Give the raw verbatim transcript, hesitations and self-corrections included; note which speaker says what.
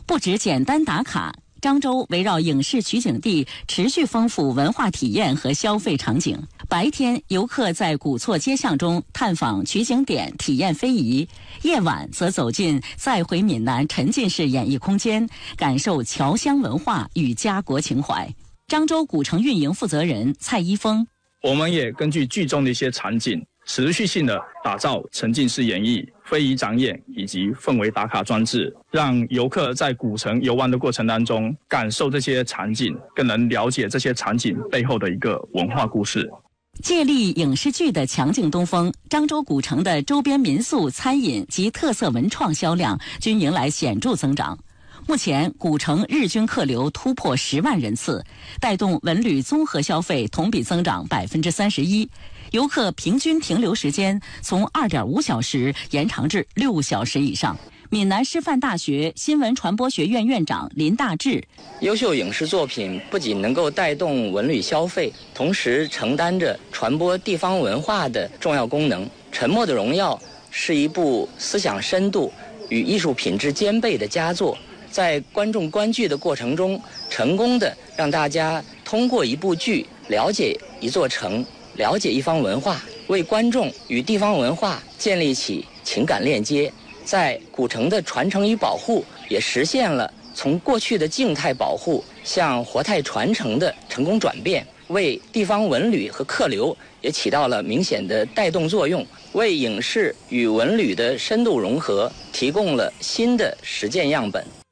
Speaker 1: 不只简单打卡，漳州围绕影视取景地持续丰富文化体验和消费场景。白天，游客在古厝街巷中探访取景点，体验非遗；夜晚则走进再回闽南沉浸式演艺空间，感受侨乡文化与家国情怀。漳州古城运营负责人蔡一峰：
Speaker 2: 我们也根据剧中的一些场景，持续性的打造沉浸式演绎、非遗展演以及氛围打卡装置，让游客在古城游玩的过程当中，感受这些场景，更能了解这些场景背后的一个文化故事。
Speaker 1: 借力影视剧的强劲东风，漳州古城的周边民宿、餐饮及特色文创销量均迎来显著增长。目前，古城日均客流突破十万人次，带动文旅综合消费同比增长百分之三十一，游客平均停留时间从二点五小时延长至六小时以上。闽南师范大学新闻传播学院院长林大志：
Speaker 3: 优秀影视作品不仅能够带动文旅消费，同时承担着传播地方文化的重要功能。《沉默的荣耀》是一部思想深度与艺术品质兼备的佳作，在观众观剧的过程中，成功的让大家通过一部剧了解一座城，了解一方文化，为观众与地方文化建立起情感链接。在古城的传承与保护，也实现了从过去的静态保护向活态传承的成功转变，为地方文旅和客流也起到了明显的带动作用，为影视与文旅的深度融合提供了新的实践样本。